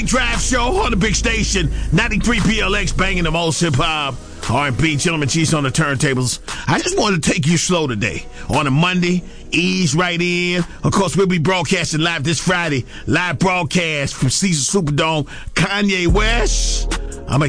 Drive show on the big station, 93 PLX, banging the most hip-hop, R&B, Gentleman Cheese on the turntables. I just wanted to take you slow today. On a Monday, ease right in. Of course, we'll be broadcasting live this Friday. Live broadcast from Caesars Superdome. Kanye West,